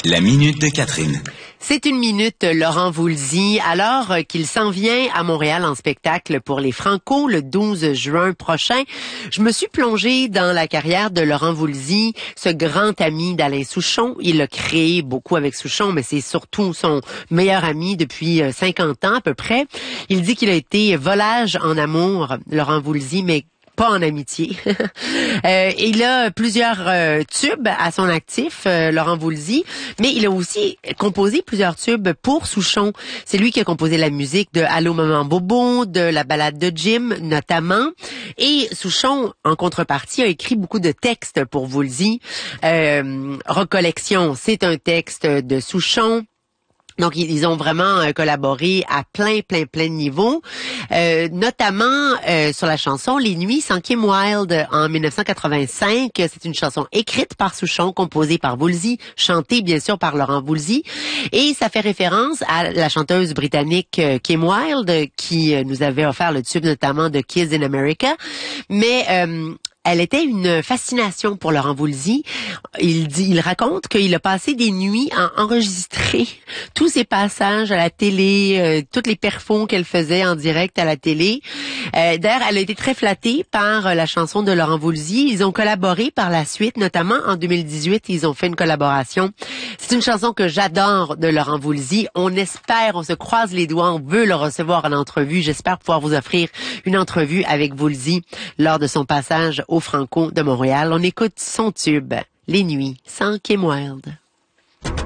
La minute de Catherine. C'est une minute, Laurent Voulzy, alors qu'il s'en vient à Montréal en spectacle pour les Franco le 12 juin prochain. Je me suis plongée dans la carrière de Laurent Voulzy, ce grand ami d'Alain Souchon. Il a créé beaucoup avec Souchon, mais c'est surtout son meilleur ami depuis 50 ans à peu près. Il dit qu'il a été volage en amour, Laurent Voulzy, mais pas en amitié. Il a plusieurs tubes à son actif, Laurent Voulzy, mais il a aussi composé plusieurs tubes pour Souchon. C'est lui qui a composé la musique de Allô Maman Bobo, de la balade de Jim notamment. Et Souchon, en contrepartie, a écrit beaucoup de textes pour Voulzy. Recollection, c'est un texte de Souchon. Donc, ils ont vraiment collaboré à plein de niveaux, notamment sur la chanson Les Nuits sans Kim Wilde en 1985. C'est une chanson écrite par Souchon, composée par Voulzy, chantée bien sûr par Laurent Voulzy. Et ça fait référence à la chanteuse britannique Kim Wilde qui nous avait offert le tube notamment de Kids in America. Mais elle était une fascination pour Laurent Voulzy. Il raconte qu'il a passé des nuits à enregistrer tous ses passages à la télé, toutes les perfos qu'elle faisait en direct à la télé. D'ailleurs, elle a été très flattée par la chanson de Laurent Voulzy. Ils ont collaboré par la suite, notamment en 2018, ils ont fait une collaboration. C'est une chanson que j'adore de Laurent Voulzy. On se croise les doigts, on veut le recevoir en entrevue. J'espère pouvoir vous offrir une entrevue avec Voulzy lors de son passage au Franco de Montréal. On écoute son tube, Les Nuits sans Kim Wilde.